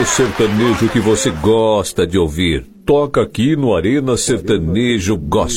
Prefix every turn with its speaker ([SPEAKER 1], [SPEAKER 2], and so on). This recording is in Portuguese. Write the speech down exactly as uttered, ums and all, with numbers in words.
[SPEAKER 1] sertanejo que você gosta de ouvir. Toca aqui no Arena Sertanejo Gospel.